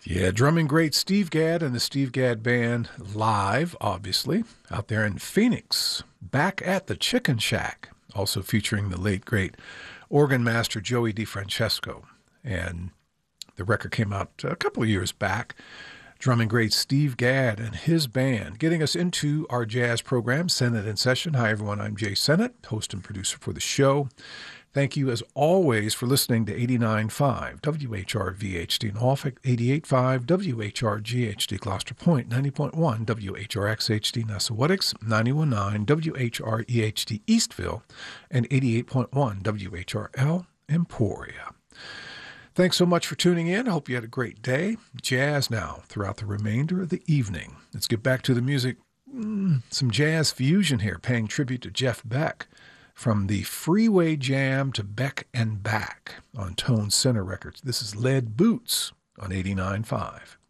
Yeah, drumming great Steve Gadd and the Steve Gadd Band live, obviously, out there in Phoenix, back at the Chicken Shack, also featuring the late, great organ master Joey DeFrancesco. And the record came out a couple of years back. Drumming great Steve Gadd and his band, getting us into our jazz program, Sennett in Session. Hi, everyone. I'm Jay Sennett, host and producer for the show. Thank you, as always, for listening to 89.5 WHRVHD Norfolk, 88.5 WHRGHD Gloucester Point, 90.1 WHRXHD Nessawatix, 91.9 WHREHD Eastville, and 88.1 WHRL Emporia. Thanks so much for tuning in. I hope you had a great day. Jazz now throughout the remainder of the evening. Let's get back to the music. Some jazz fusion here, paying tribute to Jeff Beck. From the Freeway Jam to Beck and Back on Tone Center Records. This is Lead Boots on 89.5.